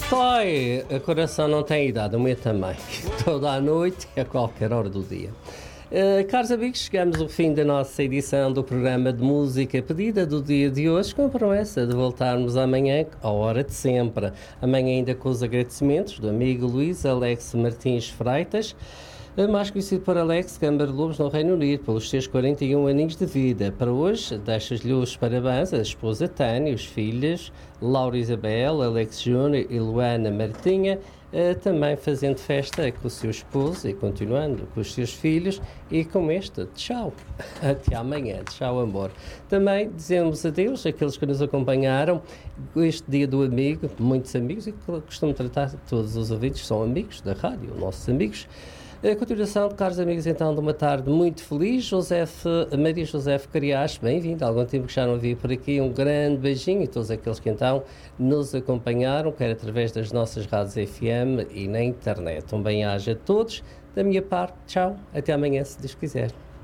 Toy, o coração não tem idade, o meu também. Toda a noite e a qualquer hora do dia. Caros amigos, chegamos ao fim da nossa edição do programa de música pedida do dia de hoje, com a promessa de voltarmos amanhã à hora de sempre. Amanhã ainda com os agradecimentos do amigo Luís Alex Martins Freitas, mais conhecido por Alex Câmara Lobos no Reino Unido, pelos seus 41 aninhos de vida. Para hoje, deixas-lhe os parabéns à esposa Tânia, os filhos Laura Isabel, Alex Júnior e Luana Martinha, também fazendo festa com o seu esposo e continuando com os seus filhos. E com este, tchau, até amanhã, tchau amor. Também dizemos adeus àqueles que nos acompanharam este dia do amigo, muitos amigos, e que costumo tratar todos os ouvintes, são amigos da rádio, nossos amigos. A continuação, caros amigos, então, de uma tarde muito feliz. Maria José Cariacho, bem-vindo, há algum tempo que já não vi por aqui, um grande beijinho a todos aqueles que então nos acompanharam, quer através das nossas rádios FM e na internet. Um bem-aja a todos, da minha parte, tchau, até amanhã, se Deus quiser.